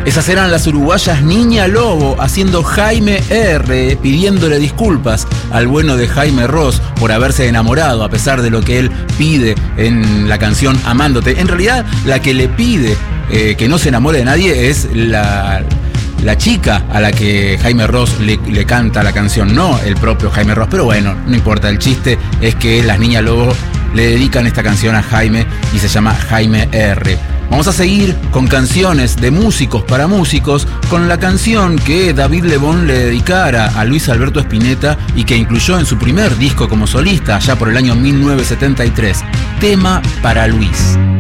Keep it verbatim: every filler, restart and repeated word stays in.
Esas eran las uruguayas Niña Lobo haciendo Jaime R, pidiéndole disculpas al bueno de Jaime Ross por haberse enamorado a pesar de lo que él pide en la canción Amándote. En realidad, la que le pide eh, que no se enamore de nadie es la, la chica a la que Jaime Ross le, le canta la canción, no el propio Jaime Ross. Pero bueno, no importa, el chiste es que las Niña Lobo le dedican esta canción a Jaime y se llama Jaime R. Vamos a seguir con canciones de músicos para músicos, con la canción que David Lebón le dedicara a Luis Alberto Spinetta y que incluyó en su primer disco como solista allá por el año mil novecientos setenta y tres, Tema para Luis.